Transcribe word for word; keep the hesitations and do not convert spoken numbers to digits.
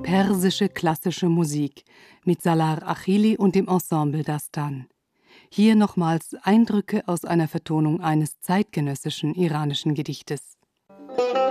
persische klassische Musik mit Salar Achilli und dem Ensemble Dastan. Hier nochmals Eindrücke aus einer Vertonung eines zeitgenössischen iranischen Gedichtes.